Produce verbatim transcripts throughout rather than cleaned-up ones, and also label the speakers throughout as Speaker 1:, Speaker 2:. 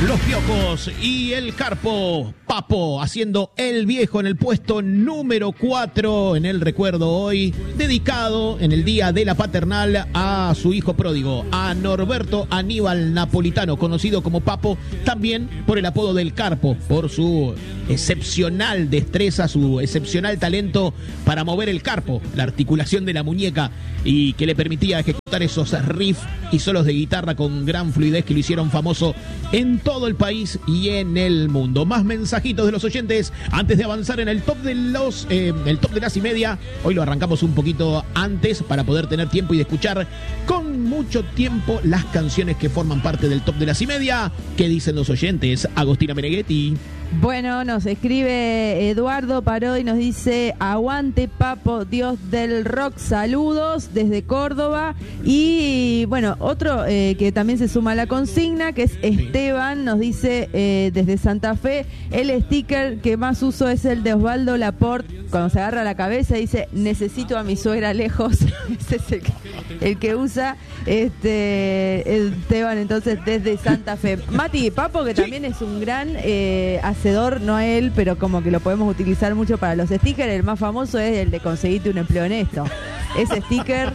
Speaker 1: Los Piojos y el Carpo. Papo haciendo El Viejo en el puesto número cuatro en el recuerdo hoy, dedicado en el Día de la Paternal a su hijo pródigo, a Norberto Aníbal Napolitano, conocido como Papo, también por el apodo del Carpo, por su excepcional destreza, su excepcional talento para mover el carpo, la articulación de la muñeca, y que le permitía ejecutar esos riffs y solos de guitarra con gran fluidez que lo hicieron famoso en todo el país y en el mundo. Más mensajitos de los oyentes antes de avanzar en el top de los eh, el top de las y media. Hoy lo arrancamos un poquito antes para poder tener tiempo y de escuchar con mucho tiempo las canciones que forman parte del top de las y media. ¿Qué dicen los oyentes? Agostina Meneghetti.
Speaker 2: Bueno, nos escribe Eduardo Paró y nos dice: aguante Papo, Dios del rock, saludos desde Córdoba. Y bueno, otro eh, que también se suma a la consigna, que es Esteban, nos dice eh, desde Santa Fe: el sticker que más uso es el de Osvaldo Laporte, cuando se agarra la cabeza dice necesito a mi suegra lejos. Ese es el que, el que usa este Esteban, entonces desde Santa Fe. Mati, Papo, que también es un gran eh, hacedor, no él, pero como que lo podemos utilizar mucho para los stickers. El más famoso es el de conseguirte un empleo honesto. Ese sticker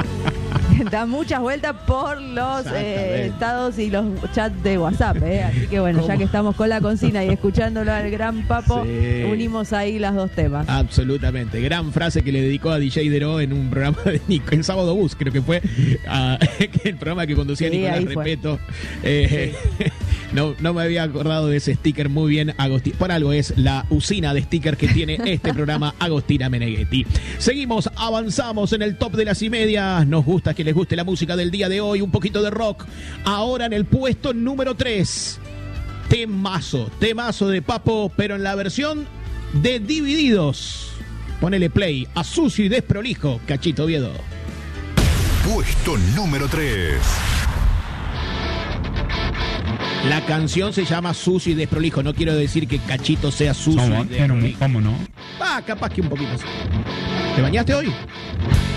Speaker 2: da muchas vueltas por los eh, estados y los chats de WhatsApp, ¿eh? Así que bueno, ¿Cómo? Ya que estamos con la consigna y escuchándolo al gran Papo, sí, unimos ahí las dos temas.
Speaker 1: Absolutamente, gran frase que le dedicó a D J Dero en un programa de Nico, en Sábado Bus, creo que fue a, el programa que conducía sí, Nicolás Repeto. Eh, sí. No, no me había acordado de ese sticker muy bien, Agostina. Por algo es la usina de stickers que tiene este programa, Agostina Meneghetti. Seguimos, avanzamos en el top de las y media. Nos gusta que les guste la música del día de hoy, un poquito de rock. Ahora en el puesto número tres. Temazo, temazo de Papo, pero en la versión de Divididos. Ponele play a Sucio y Desprolijo, Cachito Oviedo.
Speaker 3: Puesto número tres.
Speaker 1: La canción se llama Sucio y Desprolijo. No quiero decir que Cachito sea sucio y desprolijo.
Speaker 4: ¿Cómo no?
Speaker 1: Ah, capaz que un poquito así. ¿Te bañaste hoy?